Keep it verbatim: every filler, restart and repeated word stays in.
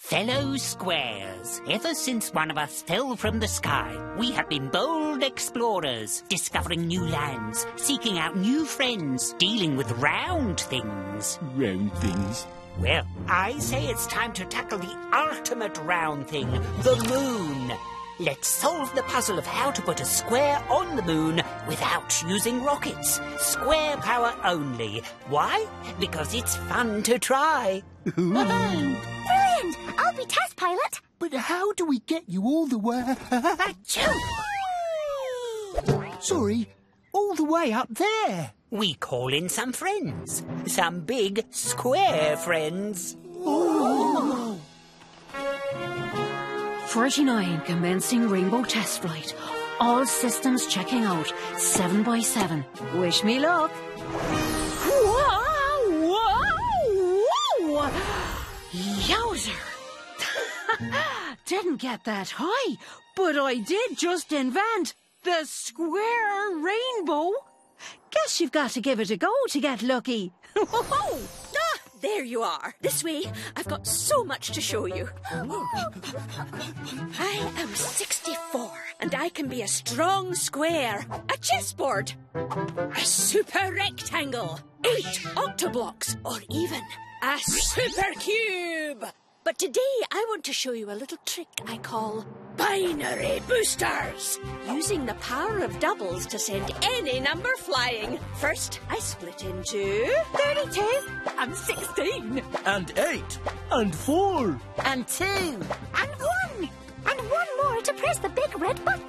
Fellow squares, ever since one of us fell from the sky, we have been bold explorers, discovering new lands, seeking out new friends, dealing with round things. Round things? Well, I say it's time to tackle the ultimate round thing, the moon. Let's solve the puzzle of how to put a square on the moon without using rockets. Square power only. Why? Because it's fun to try. Brilliant! I'll be test pilot. But how do we get you all the way... Sorry, all the way up there? We call in some friends. Some big square friends. Oh. forty-nine commencing Rainbow test flight. All systems checking out. Seven by seven. Wish me luck. Whoa! Whoa! Whoa! Yowzer! Didn't get that high, but I did just invent the square rainbow. Guess you've got to give it a go to get lucky. Ah, there you are. This way, I've got so much to show you. I am sixty-four, and I can be a strong square, a chessboard, a super rectangle, eight octoblocks, or even a super cube. But today, I want to show you a little trick I call binary boosters. Using the power of doubles to send any number flying. First, I split into thirty-two and sixteen. And eight. And four. And two. And one. And one more to press the big red button.